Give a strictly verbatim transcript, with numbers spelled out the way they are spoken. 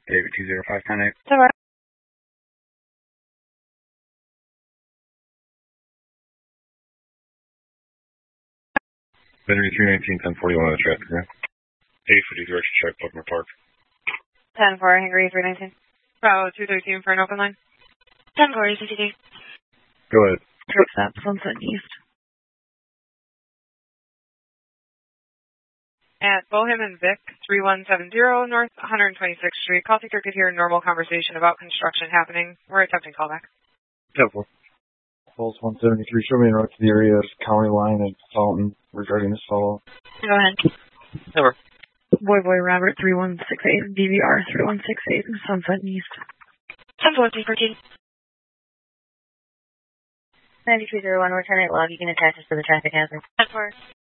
David two zero five ten eight. Sorry. Battery three nineteen, ten forty-one on the traffic ground. eight fifty direction check, Buckner Park. ten four, Hungary three nineteen. Bravo two thirteen for an open line. ten four, E C T D. Go ahead. Trip stop, Sunset East. At Bohem and Vic, three one seven zero North one hundred twenty-sixth Street. Call taker could hear a normal conversation about construction happening. We're attempting callback. ten four. Pulse one seventy-three, show me in route to the area of County Line and Fulton regarding this follow. Go ahead. Over. Boy Boy Robert three one six eight, D V R three one six eight, Sunset East. ten four, three fourteen. ninety-three zero one, return it log. You can attach us to the traffic hazard. ten four.